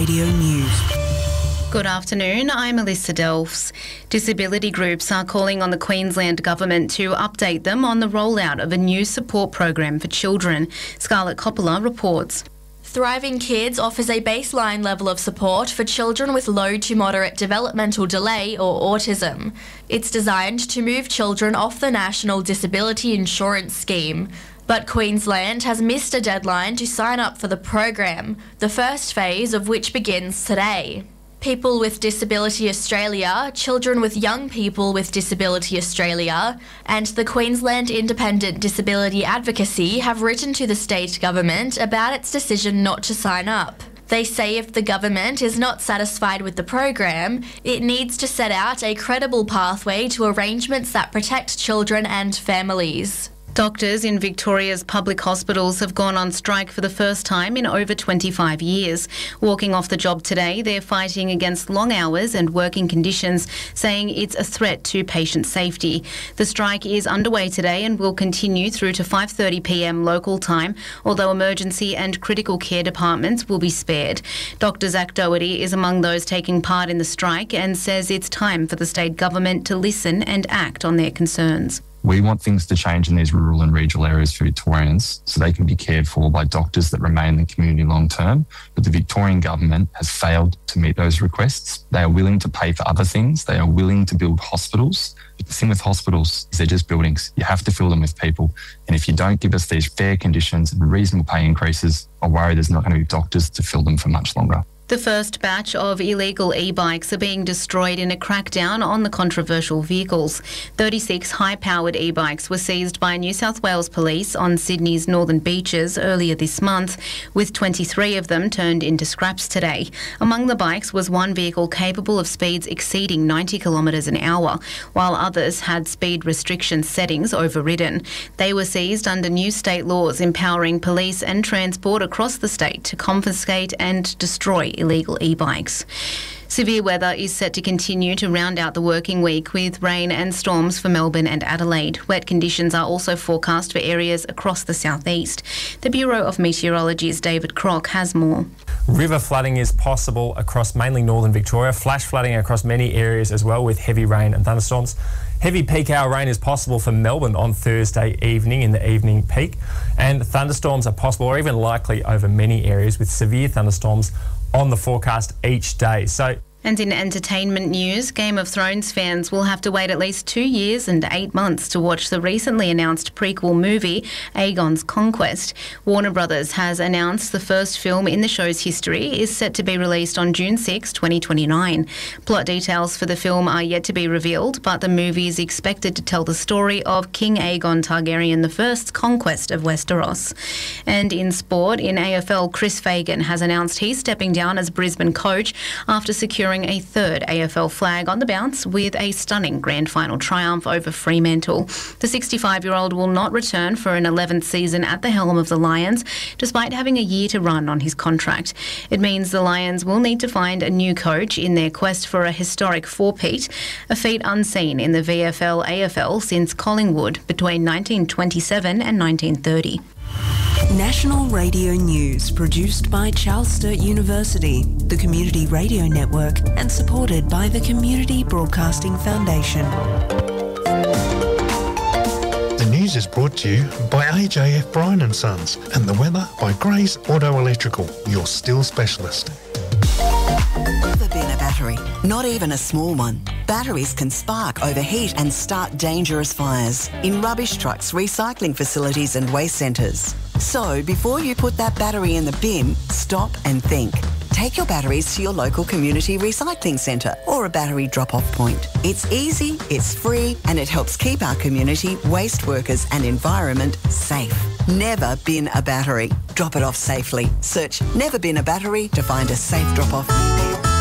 Radio News. Good afternoon, I'm Alyssa Delfs. Disability groups are calling on the Queensland Government to update them on the rollout of a new support program for children. Scarlett Coppola reports. Thriving Kids offers a baseline level of support for children with low to moderate developmental delay or autism. It's designed to move children off the National Disability Insurance Scheme. But Queensland has missed a deadline to sign up for the program, the first phase of which begins today. People with Disability Australia, Children with Young People with Disability Australia, and the Queensland Independent Disability Advocacy have written to the state government about its decision not to sign up. They say if the government is not satisfied with the program, it needs to set out a credible pathway to arrangements that protect children and families. Doctors in Victoria's public hospitals have gone on strike for the first time in over 25 years. Walking off the job today, they're fighting against long hours and working conditions, saying it's a threat to patient safety. The strike is underway today and will continue through to 5:30 p.m. local time, although emergency and critical care departments will be spared. Dr Zach Doherty is among those taking part in the strike and says it's time for the state government to listen and act on their concerns. We want things to change in these rural and regional areas for Victorians so they can be cared for by doctors that remain in the community long term. But the Victorian government has failed to meet those requests. They are willing to pay for other things. They are willing to build hospitals. But the thing with hospitals is they're just buildings. You have to fill them with people. And if you don't give us these fair conditions and reasonable pay increases, I worry there's not going to be doctors to fill them for much longer. The first batch of illegal e-bikes are being destroyed in a crackdown on the controversial vehicles. 36 high-powered e-bikes were seized by New South Wales Police on Sydney's northern beaches earlier this month, with 23 of them turned into scraps today. Among the bikes was one vehicle capable of speeds exceeding 90 kilometres an hour, while others had speed restriction settings overridden. They were seized under new state laws empowering police and transport across the state to confiscate and destroy illegal e-bikes. Severe weather is set to continue to round out the working week with rain and storms for Melbourne and Adelaide. Wet conditions are also forecast for areas across the southeast. The Bureau of Meteorology's David Crock has more. River flooding is possible across mainly northern Victoria, flash flooding across many areas as well with heavy rain and thunderstorms. Heavy peak hour rain is possible for Melbourne on Thursday evening in the evening peak, and thunderstorms are possible or even likely over many areas with severe thunderstorms on the forecast each day. And in entertainment news, Game of Thrones fans will have to wait at least 2 years and 8 months to watch the recently announced prequel movie, Aegon's Conquest. Warner Brothers has announced the first film in the show's history is set to be released on June 6, 2029. Plot details for the film are yet to be revealed, but the movie is expected to tell the story of King Aegon Targaryen I's conquest of Westeros. And in sport, in AFL, Chris Fagan has announced he's stepping down as Brisbane coach after securing a third AFL flag on the bounce with a stunning grand final triumph over Fremantle. The 65-year-old will not return for an 11th season at the helm of the Lions, despite having a year to run on his contract. It means the Lions will need to find a new coach in their quest for a historic four-peat, a feat unseen in the VFL-AFL since Collingwood between 1927 and 1930. National Radio News, produced by Charles Sturt University, the Community Radio Network, and supported by the Community Broadcasting Foundation. The news is brought to you by AJF Bryan & Sons and the weather by Gray's Auto Electrical, your still specialist. Never been a battery, not even a small one. Batteries can spark, overheat and start dangerous fires in rubbish trucks, recycling facilities and waste centres. So before you put that battery in the bin, stop and think. Take your batteries to your local community recycling centre or a battery drop-off point. It's easy, it's free and it helps keep our community, waste workers and environment safe. Never bin a battery. Drop it off safely. Search Never Bin a Battery to find a safe drop-off near you.